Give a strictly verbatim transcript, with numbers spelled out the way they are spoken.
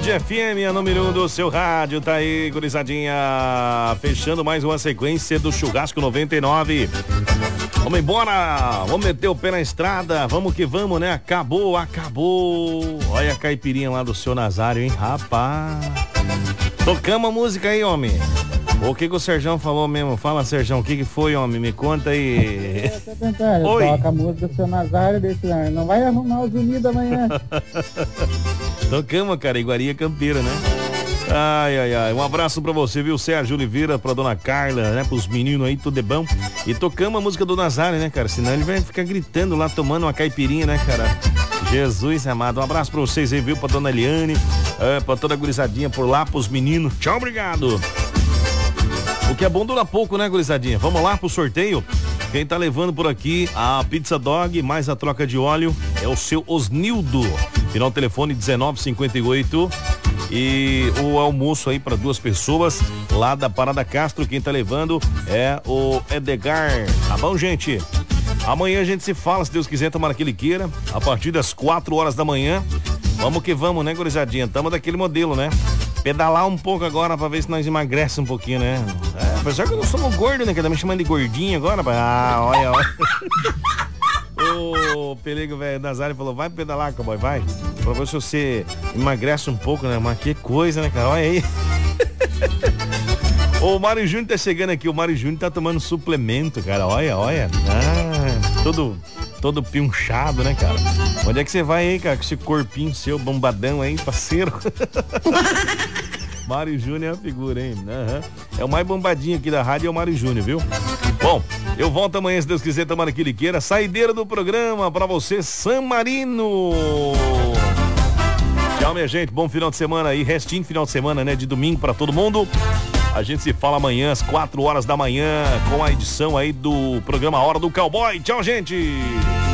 Band F M, a número um do seu rádio, tá aí, gurizadinha, fechando mais uma sequência do Churrasco noventa e nove. Vamos embora, vamos meter o pé na estrada, vamos que vamos, né? Acabou, acabou. Olha a caipirinha lá do seu Nazário, hein, rapaz. Tocamos a música aí, homem. O que que o Serjão falou mesmo? Fala, Serjão, o que que foi, homem? Me conta aí. É, tô tentando. Oi. Toca a música do seu Nazário, desse ano. Não vai arrumar os unidos amanhã. Tocamos, cara, Iguaria Campeira, né? Ai, ai, ai. Um abraço pra você, viu, Sérgio Oliveira, pra dona Carla, né? Pros meninos aí, tudo é bom. E tocamos a música do Nazário, né, cara? Senão ele vai ficar gritando lá, tomando uma caipirinha, né, cara? Jesus amado. Um abraço pra vocês aí, viu? Pra dona Eliane, é, pra toda a gurizadinha por lá, pros meninos. Tchau, obrigado. O que é bom dura pouco, né, gurizadinha? Vamos lá pro sorteio. Quem tá levando por aqui a Pizza Dog mais a troca de óleo é o seu Osnildo. Final telefone dezenove cinquenta e oito. E o almoço aí para duas pessoas lá da Parada Castro. Quem tá levando é o Edgar. Tá bom, gente? Amanhã a gente se fala, se Deus quiser, tomara que ele queira, a partir das quatro horas da manhã. Vamos que vamos, né, gurizadinha? Tamo daquele modelo, né? Pedalar um pouco agora pra ver se nós emagrece um pouquinho, né? É, apesar que eu não sou gordo, né? Que tá me chamando de gordinho agora. Ah, olha, olha. O Pelego, velho, Nazário falou, vai pedalar, cowboy, vai. Pra ver se você emagrece um pouco, né? Mas que coisa, né, cara? Olha aí. O Mário Júnior tá chegando aqui, o Mário Júnior tá tomando suplemento, cara. Olha, olha. Ah, todo... todo pinchado, né, cara? Onde é que você vai aí, cara, com esse corpinho seu, bombadão aí, parceiro? Mário Júnior é a figura, hein? Uhum. É o mais bombadinho aqui da rádio, é o Mário Júnior, viu? Bom, eu volto amanhã, se Deus quiser, tomara que ele queira. Saideira do programa pra você, San Marino. Tchau, minha gente, bom final de semana aí, restinho de final de semana, né, de domingo pra todo mundo. A gente se fala amanhã às quatro horas da manhã com a edição aí do programa Hora do Cowboy. Tchau, gente!